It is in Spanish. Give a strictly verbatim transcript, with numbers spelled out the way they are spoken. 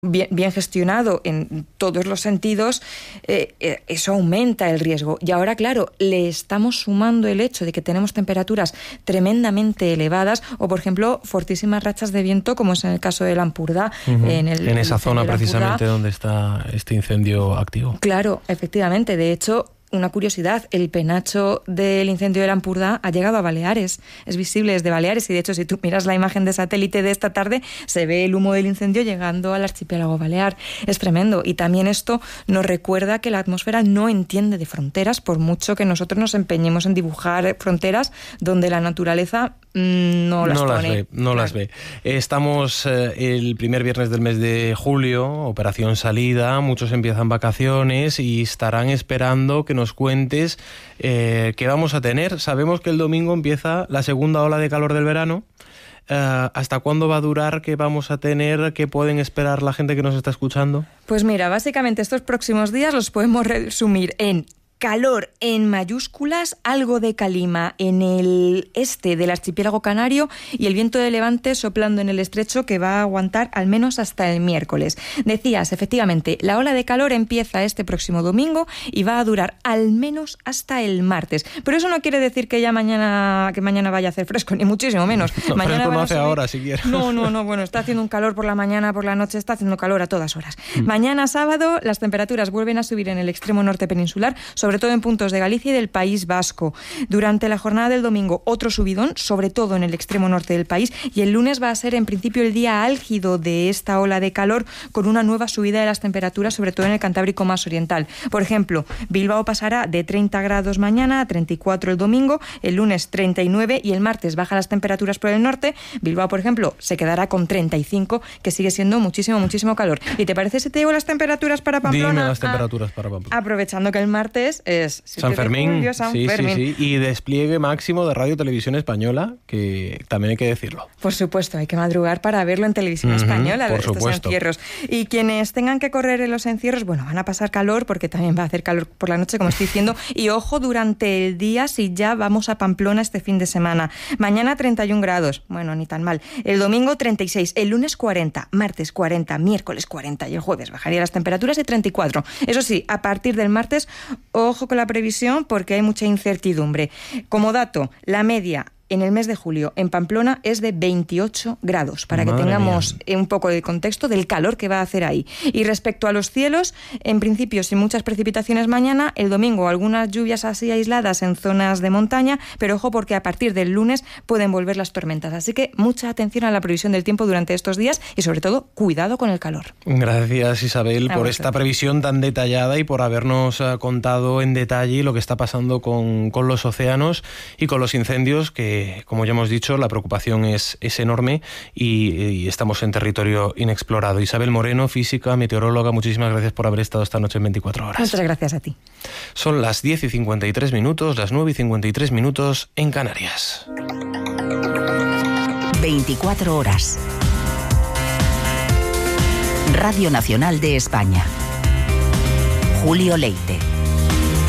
bien, bien gestionado en todos los sentidos, eh, eh, eso aumenta el riesgo. Y ahora, claro, le estamos sumando el hecho de que tenemos temperaturas tremendamente elevadas o, por ejemplo, fortísimas rachas de viento, como es en el caso del Ampurdá. Uh-huh. En, el, en esa el zona precisamente donde está este incendio activo. Claro, efectivamente. De hecho, una curiosidad, el penacho del incendio del Ampurdá ha llegado a Baleares, es visible desde Baleares y de hecho si tú miras la imagen de satélite de esta tarde se ve el humo del incendio llegando al archipiélago balear. Es tremendo y también esto nos recuerda que la atmósfera no entiende de fronteras, por mucho que nosotros nos empeñemos en dibujar fronteras donde la naturaleza mmm, no las no pone. Las ve, no claro. las ve. Estamos eh, el primer viernes del mes de julio, operación salida, muchos empiezan vacaciones y estarán esperando que nos nos cuentes eh, qué vamos a tener. Sabemos que el domingo empieza la segunda ola de calor del verano. Uh, ¿Hasta cuándo va a durar? ¿Qué vamos a tener? ¿Qué pueden esperar la gente que nos está escuchando? Pues mira, básicamente estos próximos días los podemos resumir en calor en mayúsculas, algo de calima en el este del archipiélago canario y el viento de levante soplando en el estrecho que va a aguantar al menos hasta el miércoles. Decías, efectivamente, la ola de calor empieza este próximo domingo y va a durar al menos hasta el martes. Pero eso no quiere decir que ya mañana que mañana vaya a hacer fresco, ni muchísimo menos. No, mañana fresco no hace subir... ahora, siquiera. No, no, no, bueno, está haciendo un calor por la mañana, por la noche, está haciendo calor a todas horas. Mm. Mañana sábado las temperaturas vuelven a subir en el extremo norte peninsular, sobre todo en puntos de Galicia y del País Vasco. Durante la jornada del domingo, otro subidón, sobre todo en el extremo norte del país, y el lunes va a ser en principio el día álgido de esta ola de calor, con una nueva subida de las temperaturas, sobre todo en el Cantábrico más oriental. Por ejemplo, Bilbao pasará de treinta grados mañana a treinta y cuatro el domingo, el lunes treinta y nueve y el martes bajan las temperaturas por el norte. Bilbao, por ejemplo, se quedará con treinta y cinco, que sigue siendo muchísimo, muchísimo calor. ¿Y te parece si te digo las temperaturas para Pamplona? Dime las temperaturas ah, para Pamplona. Aprovechando que el martes es San Fermín, julio, San sí, Fermín. sí, sí, y despliegue máximo de Radio Televisión Española, que también hay que decirlo. Por supuesto, hay que madrugar para verlo en Televisión uh-huh, Española, por estos supuesto. encierros. Y quienes tengan que correr en los encierros, bueno, van a pasar calor, porque también va a hacer calor por la noche, como estoy diciendo, y ojo durante el día si ya vamos a Pamplona este fin de semana. Mañana treinta y un grados, bueno, ni tan mal. El domingo treinta y seis, el lunes cuarenta, martes cuarenta, miércoles cuarenta y el jueves bajaría las temperaturas de treinta y cuatro. Eso sí, a partir del martes, ojo con la previsión, porque hay mucha incertidumbre. Como dato, la media en el mes de julio en Pamplona es de veintiocho grados, para Madre que tengamos mía. un poco de contexto del calor que va a hacer ahí. Y respecto a los cielos, en principio sin muchas precipitaciones mañana, el domingo algunas lluvias así aisladas en zonas de montaña, pero ojo porque a partir del lunes pueden volver las tormentas. Así que mucha atención a la previsión del tiempo durante estos días y sobre todo cuidado con el calor. Gracias, Isabel, a por vosotros. Esta previsión tan detallada y por habernos uh, contado en detalle lo que está pasando con, con los océanos y con los incendios, que como ya hemos dicho, la preocupación es, es enorme y, y estamos en territorio inexplorado. Isabel Moreno, física, meteoróloga, muchísimas gracias por haber estado esta noche en veinticuatro horas. Muchas gracias a ti. Son las diez y cincuenta y tres minutos, las nueve y cincuenta y tres minutos en Canarias. veinticuatro horas. Radio Nacional de España. Julio Leite.